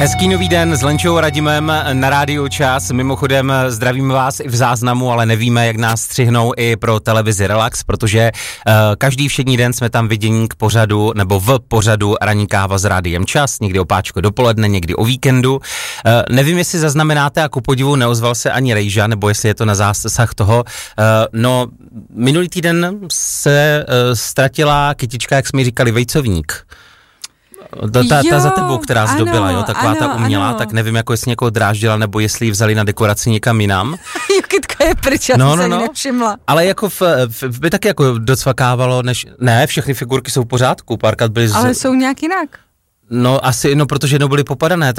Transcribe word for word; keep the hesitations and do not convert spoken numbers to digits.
Hezký nový den s Lenčou Radimem na Rádiu Čas. Mimochodem zdravíme vás i v záznamu, ale nevíme, jak nás střihnou i pro televizi Relax, protože uh, každý všední den jsme tam vidění k pořadu, nebo v pořadu Ranní káva s Rádiem Čas, někdy o páčko dopoledne, někdy o víkendu. Uh, nevím, jestli zaznamenáte, a ku podivu neozval se ani Rejža, nebo jestli je to na zásah toho. Uh, no, minulý týden se uh, ztratila kytička, jak jsme ji říkali, vejcovník. Ta, ta, ta za tebou, která ano, zdobila, jo, taková ano, ta umělá, ano. tak nevím, jako jestli někoho dráždila, nebo jestli ji vzali na dekoraci někam jinam. Kytka je pryč, já no, jsem no, se no. nevšimla. Ale jako v, v, by taky jako docvakávalo, než, ne, všechny figurky jsou v pořádku, párkrát byly z... Ale jsou nějak jinak. No asi, no protože jednou byly popadané,